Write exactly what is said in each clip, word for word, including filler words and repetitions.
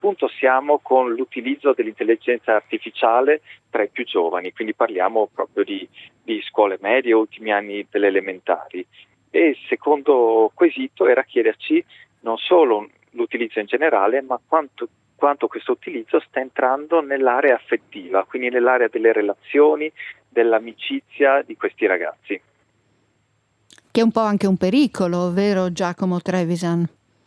punto siamo con l'utilizzo dell'intelligenza artificiale tra i più giovani, quindi parliamo proprio di, di scuole medie, ultimi anni delle elementari. E il secondo quesito era chiederci non solo l'utilizzo in generale, ma quanto, quanto questo utilizzo sta entrando nell'area affettiva, quindi nell'area delle relazioni, dell'amicizia di questi ragazzi. Che è un po' anche un pericolo, vero Giacomo Trevisan?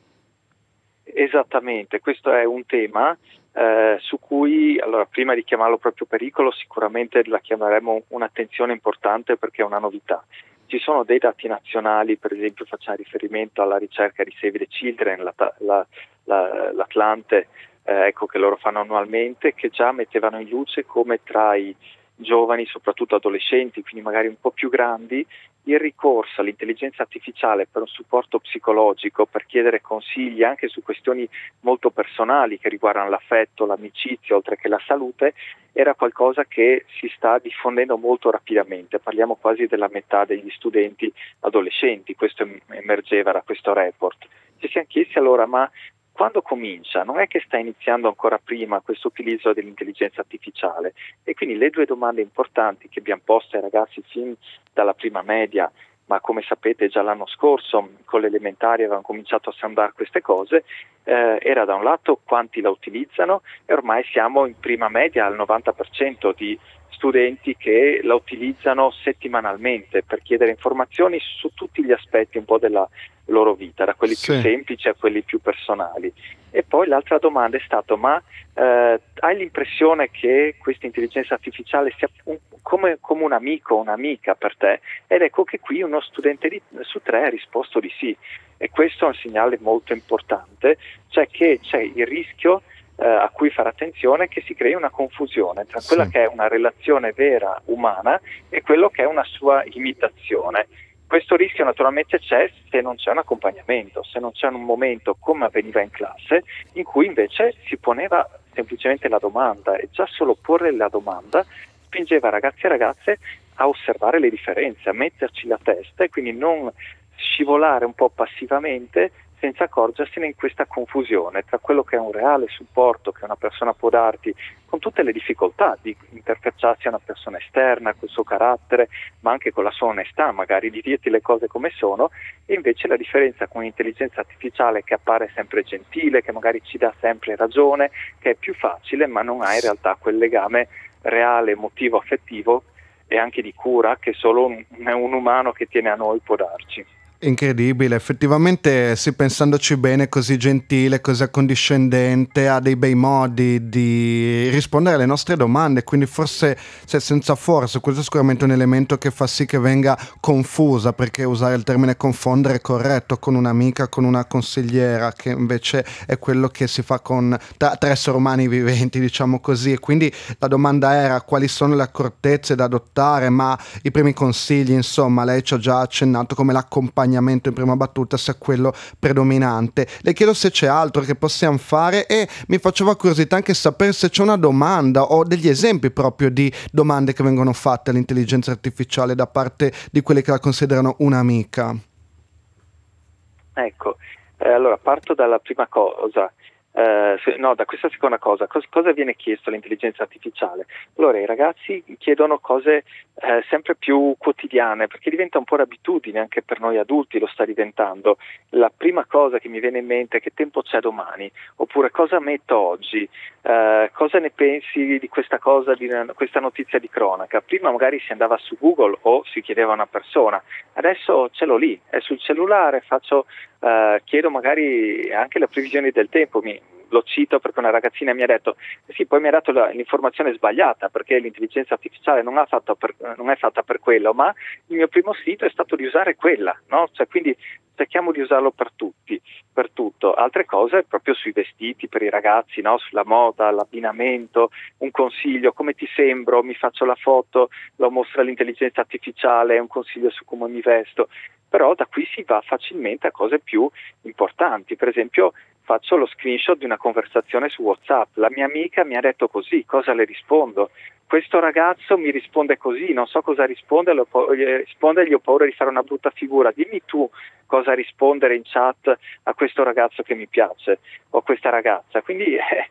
Esattamente, questo è un tema eh, su cui, allora, prima di chiamarlo proprio pericolo, sicuramente la chiameremo un'attenzione importante perché è una novità. Ci sono dei dati nazionali, per esempio facciamo riferimento alla ricerca di Save the Children, la, la, la, l'Atlante, eh, ecco, che loro fanno annualmente, che già mettevano in luce come tra i giovani, soprattutto adolescenti, quindi magari un po' più grandi, il ricorso all'intelligenza artificiale per un supporto psicologico, per chiedere consigli anche su questioni molto personali che riguardano l'affetto, l'amicizia, oltre che la salute, era qualcosa che si sta diffondendo molto rapidamente. Parliamo quasi della metà degli studenti adolescenti, questo emergeva da questo report. Ci siamo chiesti allora, ma quando comincia? Non è che sta iniziando ancora prima questo utilizzo dell'intelligenza artificiale? E quindi le due domande importanti che abbiamo posto ai ragazzi fin dalla prima media, ma come sapete già l'anno scorso con le elementari avevano cominciato a sondare queste cose, eh, era da un lato quanti la utilizzano, e ormai siamo in prima media al novanta per cento di studenti che la utilizzano settimanalmente per chiedere informazioni su tutti gli aspetti un po' della loro vita, da quelli sì. più semplici a quelli più personali. E poi l'altra domanda è stata, ma eh, hai l'impressione che questa intelligenza artificiale sia un, come, come un amico o un'amica per te? Ed ecco che qui uno studente di, su tre ha risposto di sì, e questo è un segnale molto importante, cioè che c'è il rischio eh, a cui fare attenzione, che si crei una confusione tra quella sì. che è una relazione vera umana e quello che è una sua imitazione. Questo rischio naturalmente c'è se non c'è un accompagnamento, se non c'è un momento come avveniva in classe in cui invece si poneva semplicemente la domanda, e già solo porre la domanda spingeva ragazzi e ragazze a osservare le differenze, a metterci la testa e quindi non scivolare un po' passivamente senza accorgersene in questa confusione tra quello che è un reale supporto che una persona può darti con tutte le difficoltà di interfacciarsi a una persona esterna, col suo carattere, ma anche con la sua onestà, magari di dirti le cose come sono, e invece la differenza con l'intelligenza artificiale che appare sempre gentile, che magari ci dà sempre ragione, che è più facile, ma non ha in realtà quel legame reale, emotivo, affettivo e anche di cura che solo un, un umano che tiene a noi può darci. Incredibile, effettivamente sì, pensandoci bene, così gentile, così accondiscendente, ha dei bei modi di rispondere alle nostre domande, quindi forse, se senza forse, questo è sicuramente un elemento che fa sì che venga confusa, perché usare il termine confondere è corretto con un'amica, con una consigliera, che invece è quello che si fa con tra, tra esseri umani viventi, diciamo così, e quindi la domanda era quali sono le accortezze da adottare, ma i primi consigli, insomma, lei ci ha già accennato come l'accompagnazione in prima battuta sia quello predominante. Le chiedo se c'è altro che possiamo fare, e mi faceva curiosità anche sapere se c'è una domanda o degli esempi proprio di domande che vengono fatte all'intelligenza artificiale da parte di quelli che la considerano un'amica. Ecco, eh, allora parto dalla prima cosa. Uh, se, no, da questa seconda cosa, Cos- cosa viene chiesto all'intelligenza artificiale? Allora i ragazzi chiedono cose eh, sempre più quotidiane, perché diventa un po' l'abitudine anche per noi adulti, lo sta diventando. La prima cosa che mi viene in mente è che tempo c'è domani, oppure cosa metto oggi, uh, cosa ne pensi di questa cosa, di questa notizia di cronaca. Prima magari si andava su Google o si chiedeva a una persona, adesso ce l'ho lì, è sul cellulare, faccio Uh, chiedo magari anche le previsioni del tempo, mi, lo cito perché una ragazzina mi ha detto sì, poi mi ha dato la, l'informazione sbagliata perché l'intelligenza artificiale non, ha fatto per, non è fatta per quello, ma il mio primo sito è stato di usare quella, no? Cioè, quindi cerchiamo di usarlo per tutti, per tutto. Altre cose proprio sui vestiti per i ragazzi, no? Sulla moda, l'abbinamento, un consiglio, come ti sembro, mi faccio la foto, lo mostra l'intelligenza artificiale, un consiglio su come mi vesto. Però da qui si va facilmente a cose più importanti. Per esempio faccio lo screenshot di una conversazione su WhatsApp, la mia amica mi ha detto così, cosa le rispondo? Questo ragazzo mi risponde così, non so cosa rispondere, risponde, gli ho paura di fare una brutta figura, dimmi tu cosa rispondere in chat a questo ragazzo che mi piace o a questa ragazza. Quindi eh,